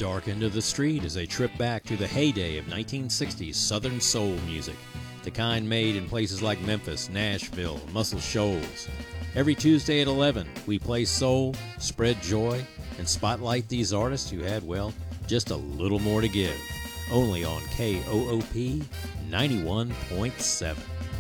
Dark End of the Street is a trip back to the heyday of 1960s Southern soul music, the kind made in places like Memphis, Nashville, Muscle Shoals. Every Tuesday at 11, we play soul, spread joy, and spotlight these artists who had, well, just a little more to give. Only on KOOP 91.7.